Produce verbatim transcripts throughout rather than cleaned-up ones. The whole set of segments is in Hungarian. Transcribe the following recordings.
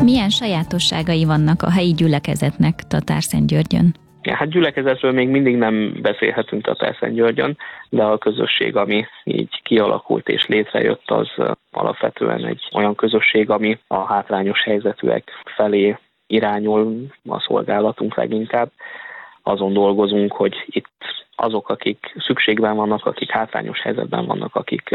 Milyen sajátosságai vannak a helyi gyülekezetnek Tatárszentgyörgyön? Hát gyülekezetről még mindig nem beszélhetünk Tatárszentgyörgyön, de a közösség, ami így kialakult és létrejött, az alapvetően egy olyan közösség, ami a hátrányos helyzetűek felé irányul a szolgálatunk leginkább. Azon dolgozunk, hogy itt azok, akik szükségben vannak, akik hátrányos helyzetben vannak, akik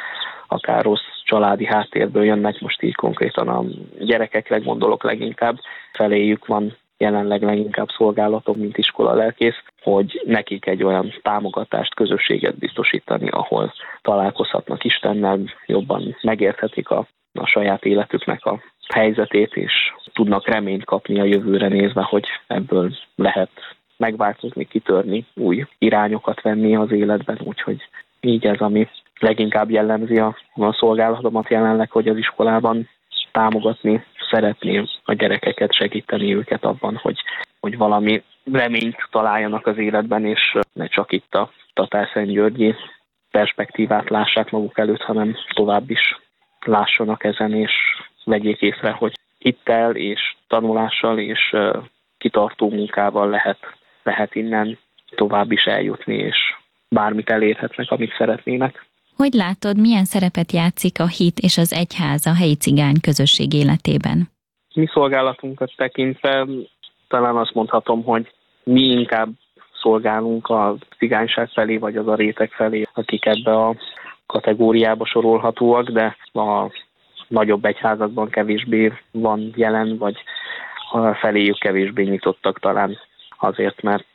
akár rossz családi háttérből jönnek, most így konkrétan a gyerekekre gondolok leginkább, feléjük van jelenleg leginkább szolgálatom, mint iskola lelkész, hogy nekik egy olyan támogatást, közösséget biztosítani, ahol találkozhatnak Istennel, jobban megérthetik a, a saját életüknek a helyzetét, és tudnak reményt kapni a jövőre nézve, hogy ebből lehet megváltozni, kitörni, új irányokat venni az életben, úgyhogy így ez, ami leginkább jellemzi a, a szolgálatomat jelenleg, hogy az iskolában támogatni, szeretni a gyerekeket, segíteni őket abban, hogy, hogy valami reményt találjanak az életben, és ne csak itt a Tatárszentgyörgyi perspektívát lássák maguk előtt, hanem tovább is lássanak ezen, és vegyék észre, hogy hittel és tanulással és kitartó munkával lehet, lehet innen tovább is eljutni, és bármit elérhetnek, amit szeretnének. Hogy látod, milyen szerepet játszik a hit és az egyház a helyi cigány közösség életében? Mi szolgálatunkat tekintve talán azt mondhatom, hogy mi inkább szolgálunk a cigányság felé, vagy az a réteg felé, akik ebbe a kategóriába sorolhatóak, de a nagyobb egyházakban kevésbé van jelen, vagy feléjük kevésbé nyitottak talán azért, mert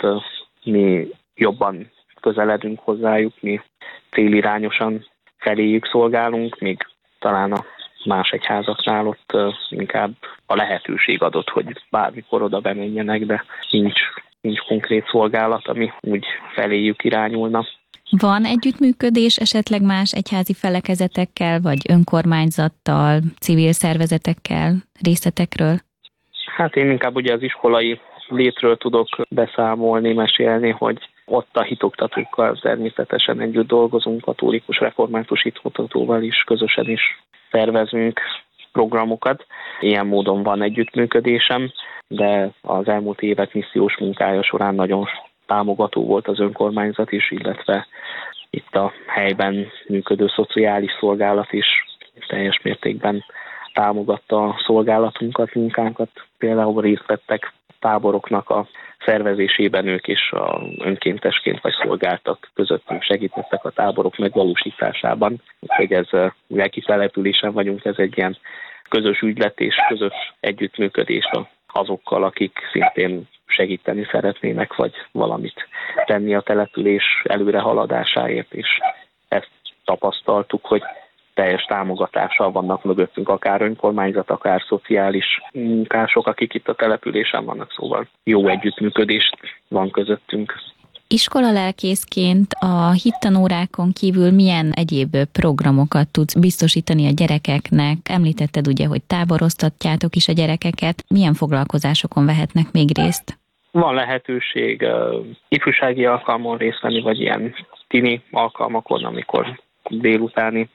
mi jobban közeledünk hozzájuk, mi célirányosan feléjük szolgálunk, míg talán a más egyházaknál ott inkább a lehetőség adott, hogy bármikor oda bemenjenek, de nincs, nincs konkrét szolgálat, ami úgy feléjük irányulna. Van együttműködés esetleg más egyházi felekezetekkel, vagy önkormányzattal, civil szervezetekkel, részletekről? Hát én inkább ugye az iskolai létről tudok beszámolni, mesélni, hogy ott a hitoktatókkal természetesen együtt dolgozunk, katolikus református hitoktatóval is közösen is szervezünk programokat. Ilyen módon van együttműködésem, de az elmúlt évek missziós munkája során nagyon támogató volt az önkormányzat is, illetve itt a helyben működő szociális szolgálat is teljes mértékben támogatta a szolgálatunkat, munkánkat. Például részt vettek táboroknak a szervezésében, ők is a önkéntesként vagy szolgáltak közöttünk, segítettek a táborok megvalósításában. Úgyhogy ez lelki településen vagyunk, ez egy ilyen közös ügylet és közös együttműködés azokkal, akik szintén segíteni szeretnének, vagy valamit tenni a település előrehaladásáért, és ezt tapasztaltuk, hogy teljes támogatással vannak mögöttünk, akár önkormányzat, akár szociális munkások, akik itt a településen vannak, szóval jó együttműködés van közöttünk. Iskolalelkészként a hittanórákon kívül milyen egyéb programokat tudsz biztosítani a gyerekeknek? Említetted ugye, hogy táboroztatjátok is a gyerekeket. Milyen foglalkozásokon vehetnek még részt? Van lehetőség uh, ifjúsági alkalmon részt venni, vagy ilyen tini alkalmakon, amikor délutáni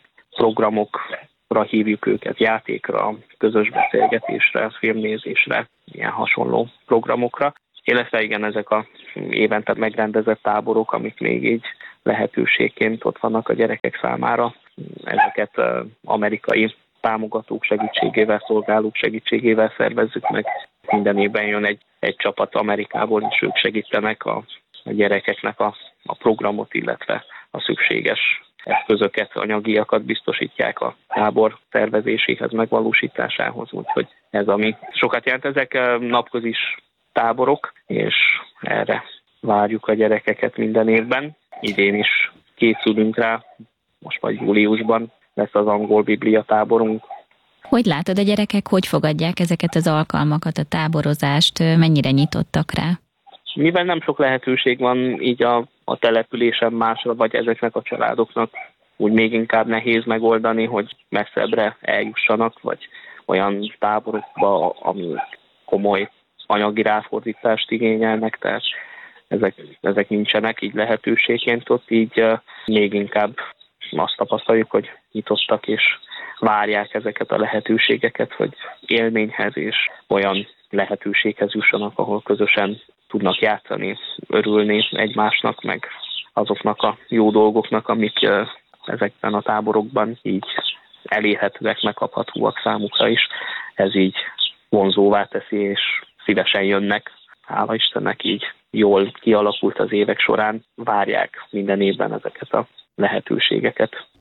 programokra hívjuk őket, játékra, közös beszélgetésre, filmnézésre, ilyen hasonló programokra. Illetve igen, ezek a évente megrendezett táborok, amik még így lehetőségként ott vannak a gyerekek számára. Ezeket uh, amerikai támogatók segítségével, szolgálók segítségével szervezzük meg. Minden évben jön egy, egy csapat Amerikából, és ők segítenek a, a gyerekeknek a, a programot, illetve a szükséges eszközöket, anyagiakat biztosítják a tábor szervezéséhez, megvalósításához. Úgyhogy ez, ami sokat jelent, ezek napközis táborok, és erre várjuk a gyerekeket minden évben. Idén is készülünk rá, most majd júliusban lesz az angol biblia táborunk. Hogy látod, a gyerekek hogy fogadják ezeket az alkalmakat, a táborozást, mennyire nyitottak rá? Mivel nem sok lehetőség van így a, a településen másra, vagy ezeknek a családoknak úgy még inkább nehéz megoldani, hogy messzebbre eljussanak, vagy olyan táborokba, ami komoly anyagi ráfordítást igényelnek, tehát ezek, ezek nincsenek így lehetőségként ott, így uh, még inkább azt tapasztaljuk, hogy nyitottak és várják ezeket a lehetőségeket, hogy élményhez és olyan lehetőséghez jussanak, ahol közösen tudnak játszani, örülni egymásnak, meg azoknak a jó dolgoknak, amik ezekben a táborokban így elérhetőek, megkaphatóak számukra is. Ez így vonzóvá teszi, és szívesen jönnek. Hála Istennek így jól kialakult az évek során. Várják minden évben ezeket a lehetőségeket.